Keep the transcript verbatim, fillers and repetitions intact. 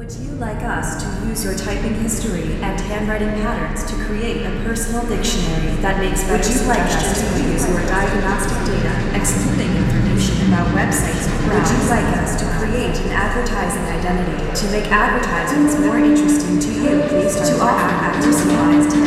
Would you like us to use your typing history and handwriting patterns to create a personal dictionary that makes better suggestions? Would you like us to use your diagnostic data, excluding information about websites or browsers? Would you like us to create an advertising identity to make advertisements more interesting to you? Please to offer a personalized